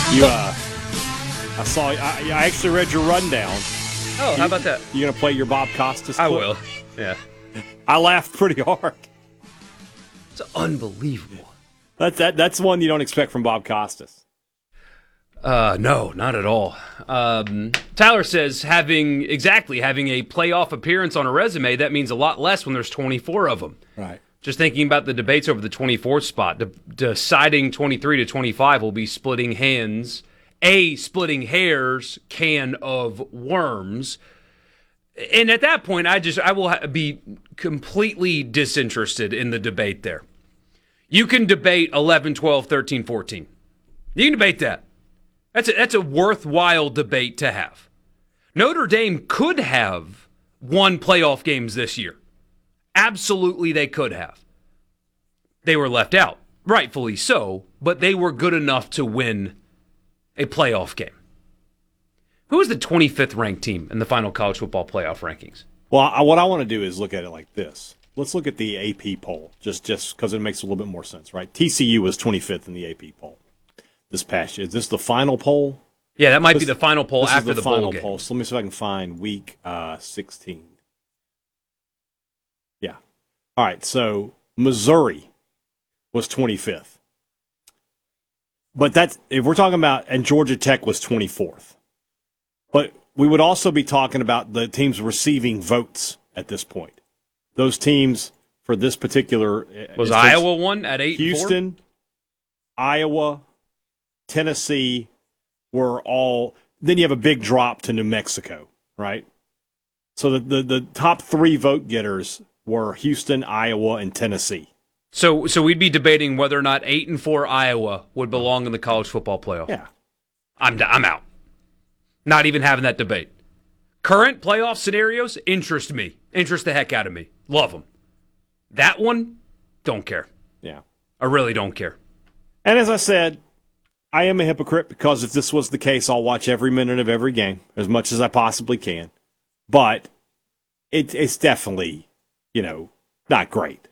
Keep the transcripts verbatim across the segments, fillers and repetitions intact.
You, uh, I saw, I, I actually read your rundown. Oh, how about that? You going to play your Bob Costas clip? I will. Yeah. I laughed pretty hard. It's unbelievable. That's that. That's one you don't expect from Bob Costas. Uh, no, not at all. Um, Tyler says having exactly having a playoff appearance on a resume, that means a lot less when there's twenty-four of them. Right. Just thinking about the debates over the twenty-fourth spot, de- deciding twenty-three to twenty-five will be splitting hands, a splitting hairs can of worms. And at that point, I just I will ha- be completely disinterested in the debate there. You can debate eleven, twelve, thirteen, fourteen. You can debate that. That's a, that's a worthwhile debate to have. Notre Dame could have won playoff games this year. Absolutely, they could have. They were left out, rightfully so, but they were good enough to win a playoff game. Who was the twenty-fifth ranked team in the final college football playoff rankings? Well, I, what I want to do is look at it like this. Let's look at the A P poll, just just because it makes a little bit more sense, right? T C U was twenty-fifth in the A P poll this past year. Is this the final poll? Yeah, that might this, be the final poll this after is the, the final bowl game. poll. So let me see if I can find week uh, sixteen. Yeah. All right, so Missouri was twenty-fifth. But that's, if we're talking about, and Georgia Tech was twenty-fourth. But we would also be talking about the teams receiving votes at this point. Those teams for this particular was Iowa one at eight. Houston, Iowa, Tennessee were all. Then you have a big drop to New Mexico, right? So the the, the top three vote getters were Houston, Iowa, and Tennessee. So so we'd be debating whether or not eight and four Iowa would belong in the college football playoff. Yeah, I'm I'm out. Not even having that debate. Current playoff scenarios interest me. Interest the heck out of me. Love them. That one, don't care. Yeah. I really don't care. And as I said, I am a hypocrite because if this was the case, I'll watch every minute of every game as much as I possibly can. But it, it's definitely, you know, not great.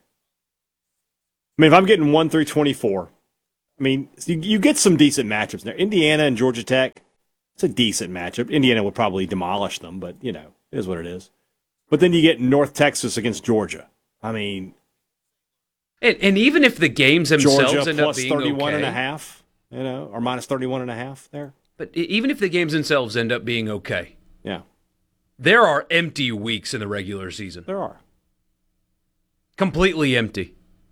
I mean, if I'm getting one through twenty-four, I mean, you, you get some decent matchups there. Indiana and Georgia Tech, it's a decent matchup. Indiana would probably demolish them, but, you know, it is what it is. But then you get North Texas against Georgia. I mean, and, and even if the games themselves Georgia end up plus being thirty-one okay, and a half, you know, or minus thirty-one and a half there. But even if the games themselves end up being okay, yeah, there are empty weeks in the regular season. There are. Completely empty.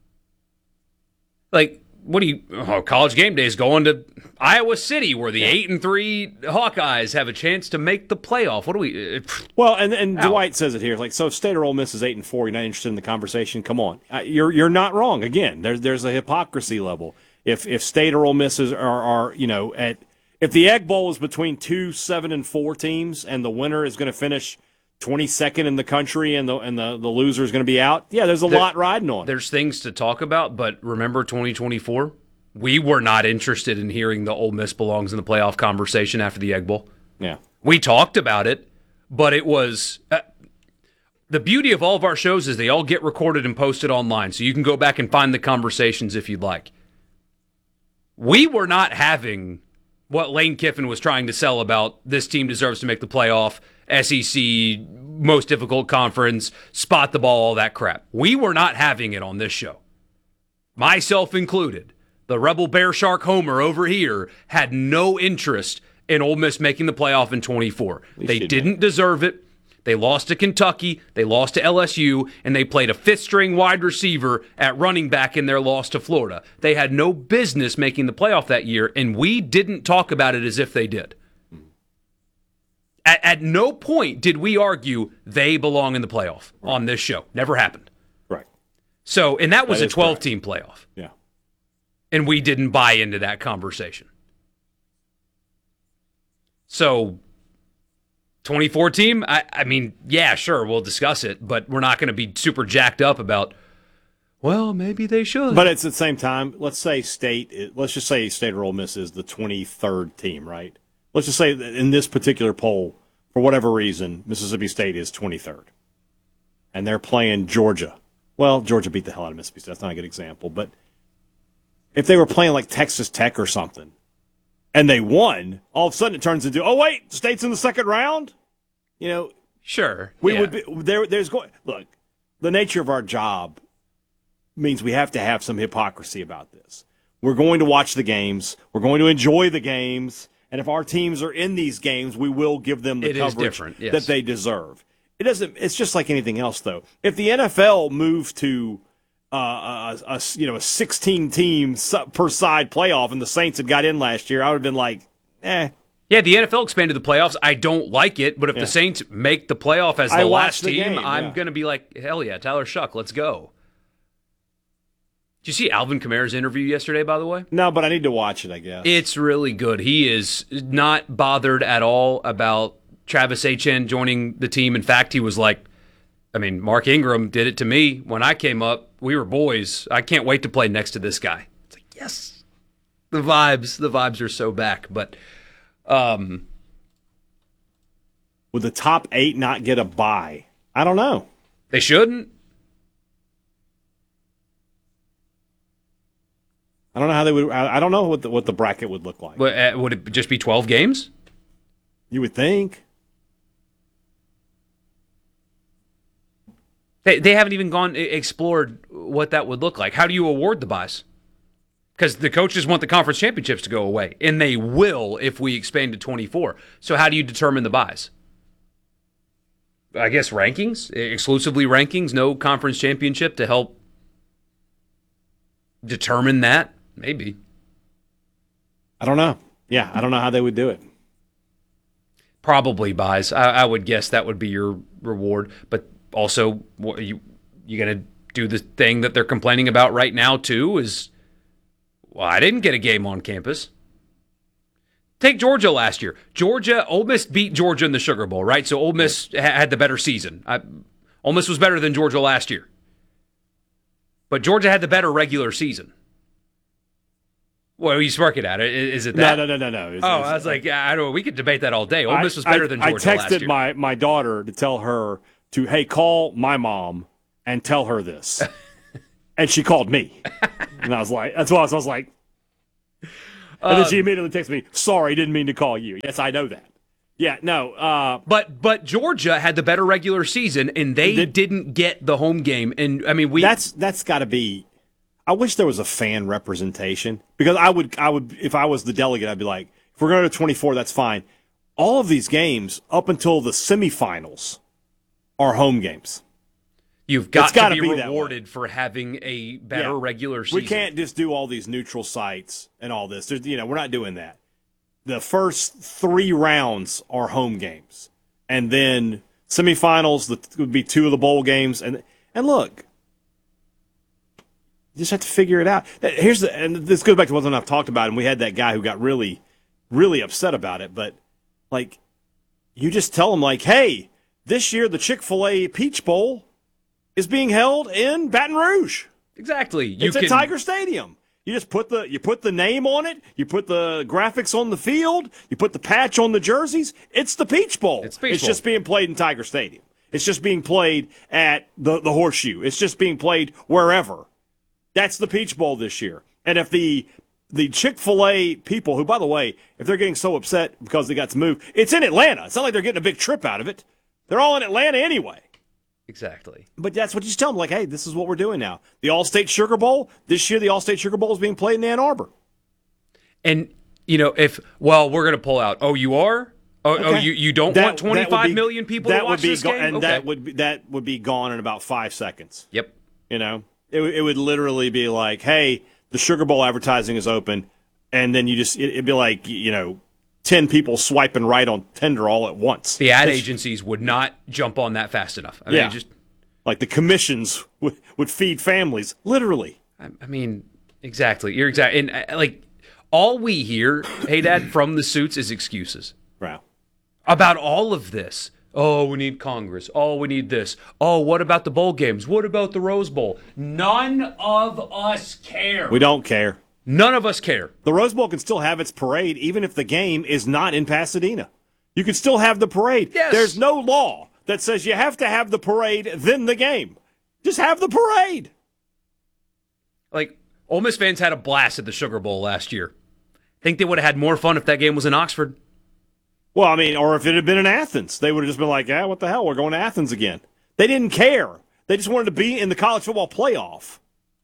Like, what do you? Oh, college game day is going to Iowa City, where the yeah. eight and three Hawkeyes have a chance to make the playoff. What do we? Uh, well, and and out. Dwight says it here. Like, so if State or Ole Miss is eight and four, you're not interested in the conversation. Come on, uh, you're you're not wrong. Again, there's there's a hypocrisy level. If if State or Ole Miss are, are you know at if the Egg Bowl is between two seven and four teams, and the winner is going to finish twenty-second in the country, and the and the, the loser is going to be out. Yeah, there's a there, lot riding on. There's things to talk about, but remember twenty twenty-four? We were not interested in hearing the Ole Miss belongs in the playoff conversation after the Egg Bowl. Yeah. We talked about it, but it was uh, the beauty of all of our shows is they all get recorded and posted online, so you can go back and find the conversations if you'd like. We were not having what Lane Kiffin was trying to sell about this team deserves to make the playoff, S E C, most difficult conference, spot the ball, all that crap. We were not having it on this show. Myself included. The Rebel Bear Shark Homer over here had no interest in Ole Miss making the playoff in twenty-four. They didn't know. deserve it. They lost to Kentucky. They lost to L S U, and they played a fifth-string wide receiver at running back in their loss to Florida. They had no business making the playoff that year, and we didn't talk about it as if they did. At, at no point did we argue they belong in the playoff right. on this show. Never happened. Right. So, and that was that a twelve-team playoff. Yeah. And we didn't buy into that conversation. So, twenty-four team, I, I mean, yeah, sure, we'll discuss it, but we're not going to be super jacked up about, well, maybe they should. But it's at the same time, let's say State, let's just say State or Ole Miss is the twenty-third team, right? Let's just say that in this particular poll, for whatever reason, Mississippi State is twenty-third. And they're playing Georgia. Well, Georgia beat the hell out of Mississippi State. That's not a good example. But if they were playing like Texas Tech or something, and they won, all of a sudden it turns into, oh, wait, State's in the second round? You know, Sure. we yeah. would be there. There's going look. The nature of our job means we have to have some hypocrisy about this. We're going to watch the games. We're going to enjoy the games, and if our teams are in these games, we will give them the It is coverage different, yes. that they deserve. It doesn't. It's just like anything else, though. If the N F L moved to uh, a, a you know a sixteen team per side playoff, and the Saints had got in last year, I would have been like, eh. Yeah, the N F L expanded the playoffs. I don't like it, but if Yeah. the Saints make the playoff as the I last watched the team, game, I'm yeah. going to be like, hell yeah, Tyler Shuck, let's go. Did you see Alvin Kamara's interview yesterday, by the way? No, but I need to watch it, I guess. It's really good. He is not bothered at all about Travis Etienne joining the team. In fact, he was like, I mean, Mark Ingram did it to me when I came up. We were boys. I can't wait to play next to this guy. It's like, yes. The vibes, the vibes are so back. But um, Would the top eight not get a bye? I don't know. they shouldn't. I don't know how they would. I I don't know what the, what the bracket would look like. But, uh, would it just be twelve games? You would think. They they haven't even gone explored what that would look like. How do you award the buys? Because the coaches want the conference championships to go away, and they will if we expand to twenty-four. So how do you determine the buys? I guess rankings, exclusively rankings, no conference championship to help determine that? Maybe. I don't know. Yeah, I don't know how they would do it. Probably buys. I, I would guess that would be your reward. But also, what, you you gonna do the thing that they're complaining about right now too? Is well, I didn't get a game on campus. Take Georgia last year. Georgia, Ole Miss beat Georgia in the Sugar Bowl, right? So Ole Miss ha- had the better season. I, Ole Miss was better than Georgia last year, but Georgia had the better regular season. What are you smirking at? Is it that? No, no, no, no, no. It's- Oh, it's- I was like, I don't know. We could debate that all day. Ole I- Miss was better I- than Georgia I last texted year. my my daughter to tell her to hey call my mom and tell her this, and she called me, and I was like, that's why I was, I was like, and then she immediately texted me, sorry, didn't mean to call you. Yes, I know that. Yeah, no. Uh, But but Georgia had the better regular season, and they Did- didn't get the home game. And I mean, we that's that's got to be. I wish there was a fan representation because I would I would if I was the delegate I'd be like if we're going to twenty-four that's fine. All of these games up until the semifinals are home games. you've got it's gotta to be, be that rewarded for having a better Yeah. regular season. We can't just do all these neutral sites and all this. There's, you know, we're not doing that. The first three rounds are home games, and then semifinals the, would be two of the bowl games. And and look, you just have to figure it out. Here's the, and this goes back to what I've talked about, and we had that guy who got really, really upset about it. But like, you just tell him like, hey, this year the Chick-fil-A Peach Bowl is being held in Baton Rouge. Exactly. You It's can, at Tiger Stadium. You just put the you put the name on it. You put the graphics on the field. You put the patch on the jerseys. It's the Peach Bowl. It's Peach it's Bowl. just being played in Tiger Stadium. It's just being played at the the Horseshoe. It's just being played wherever. That's the Peach Bowl this year. And if the the Chick-fil-A people, who by the way, if they're getting so upset because they got to move, it's in Atlanta. It's not like they're getting a big trip out of it. They're all in Atlanta anyway. Exactly. But that's what you just tell them, like, hey, this is what we're doing now. The All-State Sugar Bowl, this year the All-State Sugar Bowl is being played in Ann Arbor. And you know, if well, we're gonna pull out. Oh, you are. Oh, oh Okay. you you don't That- want that would twenty-five be- million people that to watch would be this go- game? And Okay. that would be, that would be gone in about five seconds. Yep. You know, it, would- it would literally be like, hey, the Sugar Bowl advertising is open, and then you just it, it'd be like you know, ten people swiping right on Tinder all at once. The ad It's- agencies would not jump on that fast enough. I Yeah. mean, just like the commissions would, would feed families literally. I I mean, exactly. You're exactly, and uh, like all we hear, hey, Dad, from the suits is excuses Wow. about all of this. Oh, we need Congress. Oh, we need this. Oh, what about the bowl games? What about the Rose Bowl? None of us care. We don't care. None of us care. The Rose Bowl can still have its parade even if the game is not in Pasadena. You can still have the parade. Yes. There's no law that says you have to have the parade, then the game. Just have the parade. Like, Ole Miss fans had a blast at the Sugar Bowl last year. think they would have had more fun if that game was in Oxford. Well, I mean, or if it had been in Athens, they would have just been like, "Ah, what the hell? We're going to Athens again." They didn't care. They just wanted to be in the college football playoff.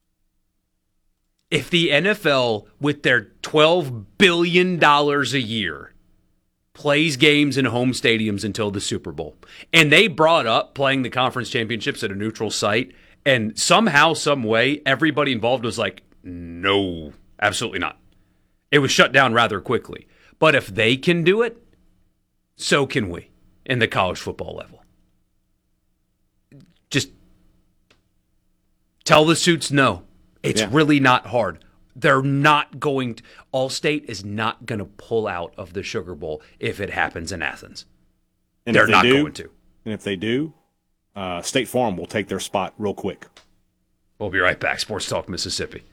If the N F L, with their twelve billion dollars a year, plays games in home stadiums until the Super Bowl, and they brought up playing the conference championships at a neutral site, and somehow, some way, everybody involved was like, no, absolutely not. It was shut down rather quickly. But if they can do it, so can we in the college football level. Just tell the suits no. It's yeah. really not hard. They're not going to, Allstate is not going to pull out of the Sugar Bowl if it happens in Athens. And They're they not do, going to. And if they do, uh, State Farm will take their spot real quick. We'll be right back. Sports Talk Mississippi.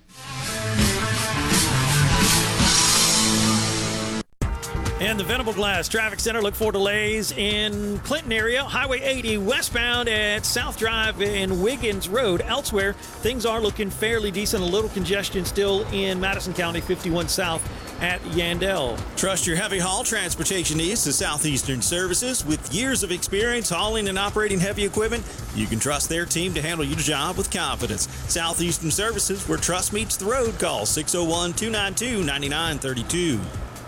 And the Venable Glass Traffic Center, look for delays in Clinton area, Highway eighty westbound at South Drive and Wiggins Road. Elsewhere, things are looking fairly decent. A little congestion still in Madison County, fifty-one South at Yandell. Trust your heavy haul transportation needs to Southeastern Services. With years of experience hauling and operating heavy equipment, you can trust their team to handle your job with confidence. Southeastern Services, where trust meets the road. Call six oh one, two nine two, nine nine three two.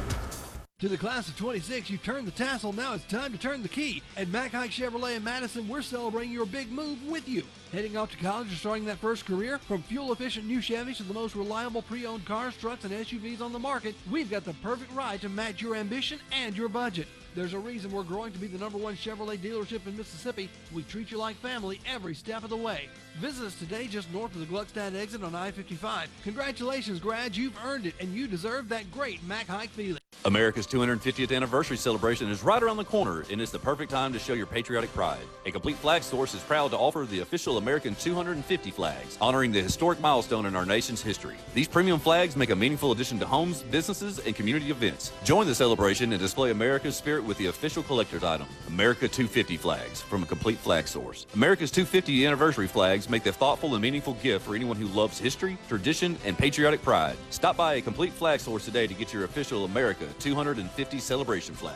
To the class of twenty-six, you've turned the tassel, now it's time to turn the key. At Mack Hike Chevrolet in Madison, we're celebrating your big move with you. Heading off to college or starting that first career? From fuel-efficient new Chevys to the most reliable pre-owned cars, trucks, and S U Vs on the market, we've got the perfect ride to match your ambition and your budget. There's a reason we're growing to be the number one Chevrolet dealership in Mississippi. We treat you like family every step of the way. Visit us today just north of the Gluckstadt exit on I fifty-five. Congratulations, grads. You've earned it, and you deserve that great Mack Hike feeling. America's two hundred fiftieth anniversary celebration is right around the corner, and it's the perfect time to show your patriotic pride. A Complete Flag Source is proud to offer the official American two hundred fifty flags, honoring the historic milestone in our nation's history. These premium flags make a meaningful addition to homes, businesses, and community events. Join the celebration and display America's spirit with the official collector's item, America two fifty flags from A Complete Flag Source. America's two hundred fiftieth anniversary flags make the thoughtful and meaningful gift for anyone who loves history, tradition, and patriotic pride. Stop by A Complete Flag Source today to get your official America two hundred fifty celebration flag.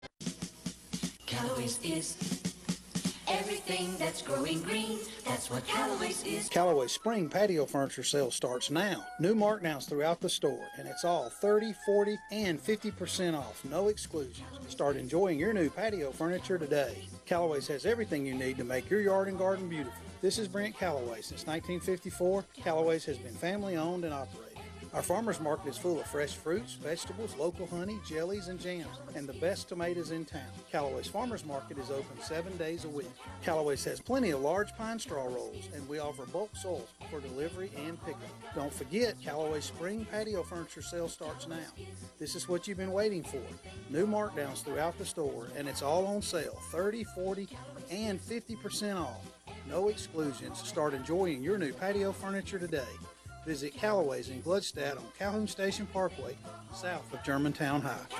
Callaway's is everything that's growing green. That's what Callaway's is. Callaway's spring patio furniture sale starts now. New markdowns throughout the store, and it's all thirty, forty, and fifty percent off. No exclusions. Start enjoying your new patio furniture today. Callaway's has everything you need to make your yard and garden beautiful. This is Brent Callaway. Since nineteen fifty-four, Callaway's has been family owned and operated. Our farmers market is full of fresh fruits, vegetables, local honey, jellies, and jams, and the best tomatoes in town. Callaway's Farmers Market is open seven days a week. Callaway's has plenty of large pine straw rolls, and we offer bulk soils for delivery and pickup. Don't forget, Callaway's spring patio furniture sale starts now. This is what you've been waiting for. New markdowns throughout the store, and it's all on sale, thirty, forty, and fifty percent off. No exclusions. Start enjoying your new patio furniture today. Visit Callaway's in Gluckstadt on Calhoun Station Parkway, south of Germantown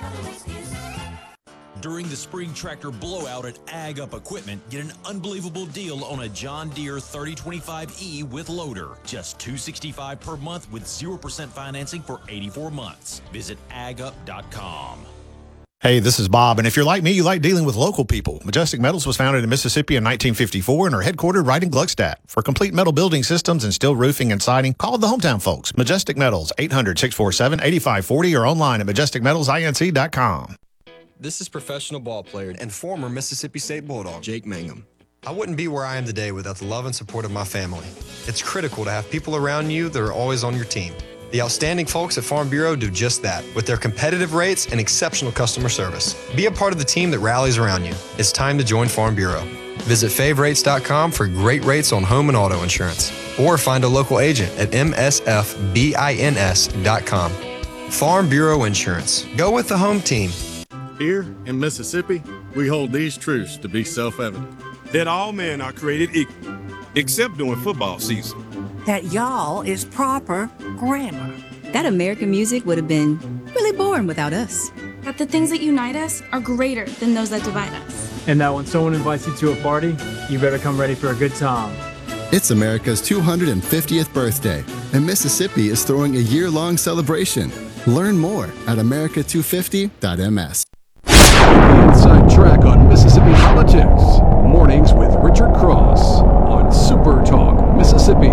High. During the spring tractor blowout at Ag Up Equipment, get an unbelievable deal on a John Deere thirty twenty-five E with loader. Just two hundred sixty-five dollars per month with zero percent financing for eighty-four months. Visit ag up dot com. Hey, this is Bob, and if you're like me, you like dealing with local people. Majestic Metals was founded in Mississippi in nineteen fifty-four and are headquartered right in Gluckstadt. For complete metal building systems and steel roofing and siding, call the hometown folks. Majestic Metals, eight hundred, six four seven, eight five four zero or online at majestic metals inc dot com. This is professional ball player and former Mississippi State Bulldog, Jake Mangum. I wouldn't be where I am today without the love and support of my family. It's critical to have people around you that are always on your team. The outstanding folks at Farm Bureau do just that with their competitive rates and exceptional customer service. Be a part of the team that rallies around you. It's time to join Farm Bureau. Visit fave rates dot com for great rates on home and auto insurance, or find a local agent at m s f bins dot com. Farm Bureau Insurance. Go with the home team. Here in Mississippi, we hold these truths to be self-evident. That all men are created equal, except during football season. That y'all is proper grammar. That American music would have been really boring without us. That the things that unite us are greater than those that divide us. And that when someone invites you to a party, you better come ready for a good time. It's America's two hundred fiftieth birthday, and Mississippi is throwing a year-long celebration. Learn more at america two fifty dot m s. Inside Track on Mississippi Politics. Mornings with Richard Cross on Super Talk Mississippi.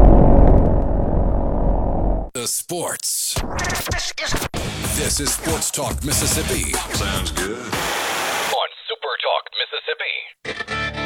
The sports. This is Sports Talk Mississippi. Sounds good. On Super Talk Mississippi.